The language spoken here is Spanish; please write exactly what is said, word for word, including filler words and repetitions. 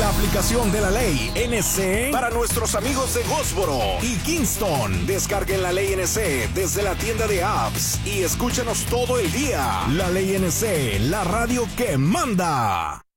la aplicación de la Ley N C para nuestros amigos de Gósboro y Kingston. Descarguen la Ley N C desde la tienda de apps y escúchanos todo el día. La Ley N C, la radio que manda.